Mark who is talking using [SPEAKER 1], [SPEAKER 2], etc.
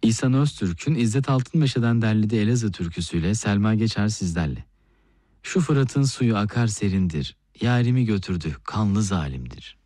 [SPEAKER 1] İhsan Öztürk'ün İzzet Altınmeşe'den derlediği Elazığ türküsüyle Selma Geçer sizlerle. Şu Fırat'ın suyu akar serindir, yarimi götürdü kanlı zalimdir.